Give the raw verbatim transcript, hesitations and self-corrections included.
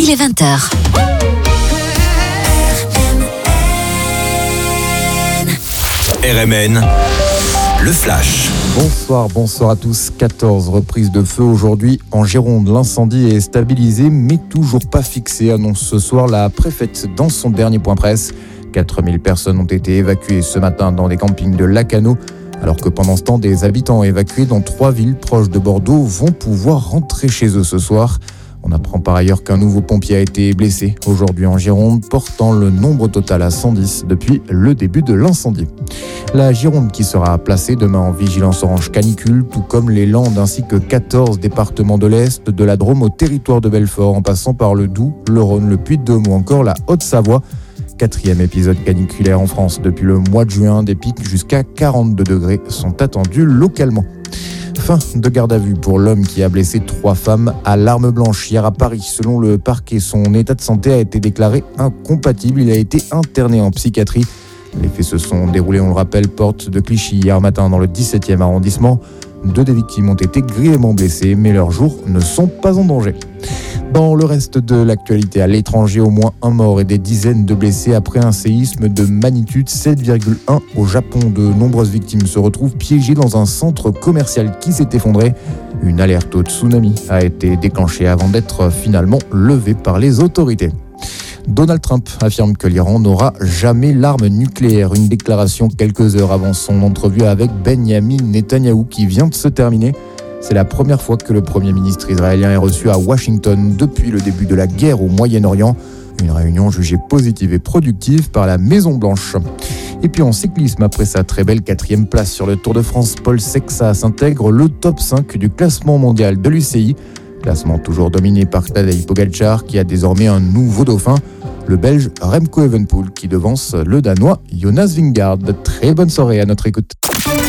il est vingt heures. R M N, le flash. Bonsoir, bonsoir à tous. quatorze reprises de feu aujourd'hui en Gironde. L'incendie est stabilisé mais toujours pas fixé, annonce ce soir la préfète dans son dernier point presse. quatre mille personnes ont été évacuées ce matin dans des campings de Lacanau, alors que pendant ce temps, des habitants évacués dans trois villes proches de Bordeaux vont pouvoir rentrer chez eux ce soir. On apprend par ailleurs qu'un nouveau pompier a été blessé aujourd'hui en Gironde, portant le nombre total à cent dix depuis le début de l'incendie. La Gironde qui sera placée demain en vigilance orange canicule, tout comme les Landes ainsi que quatorze départements de l'Est, de la Drôme au territoire de Belfort, en passant par le Doubs, le Rhône, le Puy-de-Dôme ou encore la Haute-Savoie. Quatrième épisode caniculaire en France depuis le mois de juin, des pics jusqu'à quarante-deux degrés sont attendus localement. Fin de garde à vue pour l'homme qui a blessé trois femmes à l'arme blanche hier à Paris. Selon le parquet, son état de santé a été déclaré incompatible. Il a été interné en psychiatrie. Les faits se sont déroulés, on le rappelle, porte de Clichy hier matin dans le dix-septième arrondissement. Deux des victimes ont été grièvement blessées, mais leurs jours ne sont pas en danger. Dans le reste de l'actualité, à l'étranger, au moins un mort et des dizaines de blessés après un séisme de magnitude sept virgule un au Japon. De nombreuses victimes se retrouvent piégées dans un centre commercial qui s'est effondré. Une alerte au tsunami a été déclenchée avant d'être finalement levée par les autorités. Donald Trump affirme que l'Iran n'aura jamais l'arme nucléaire. Une déclaration quelques heures avant son entrevue avec Benjamin Netanyahou qui vient de se terminer. C'est la première fois que le Premier ministre israélien est reçu à Washington depuis le début de la guerre au Moyen-Orient. Une réunion jugée positive et productive par la Maison-Blanche. Et puis en cyclisme, après sa très belle quatrième place sur le Tour de France, Paul Sexas intègre le top cinq du classement mondial de l'U C I. Classement toujours dominé par Tadej Pogačar qui a désormais un nouveau dauphin, le Belge Remco Evenepoel qui devance le Danois Jonas Vingegaard. Très bonne soirée à notre écoute.